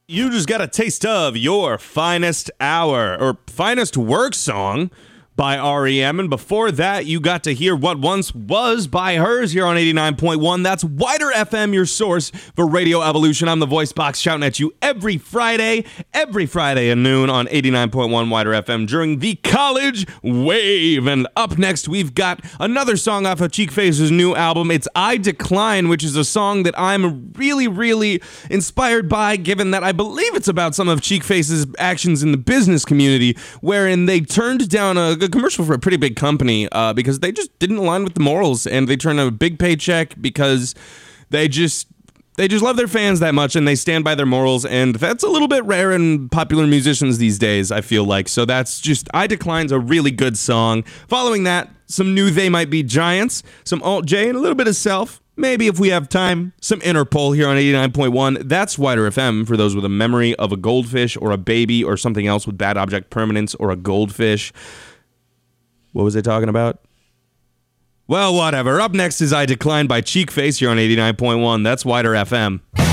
You just got a taste of your finest hour or finest work song by REM. And before that, you got to hear What Once Was by Hers here on 89.1. That's Wider FM, your source for Radio Evolution. I'm the voice box shouting at you every Friday at noon on 89.1 Wider FM during the college wave. And up next, we've got another song off of Cheek Face's new album. It's I Decline, which is a song that I'm really, really inspired by, given that I believe it's about some of Cheek Face's actions in the business community, wherein they turned down a commercial for a pretty big company because they just didn't align with the morals, and they turned a big paycheck because they just love their fans that much and they stand by their morals, and that's a little bit rare in popular musicians these days, I feel like. So that's just I Decline's a really good song. Following that, some new They Might Be Giants, some Alt J, and a little bit of Self. Maybe if we have time, some Interpol here on 89.1. That's Wider FM for those with a memory of a goldfish or a baby or something else with bad object permanence or a goldfish. What was I talking about? Well, whatever. Up next is I Decline by Cheek Face here on 89.1. That's Wider FM.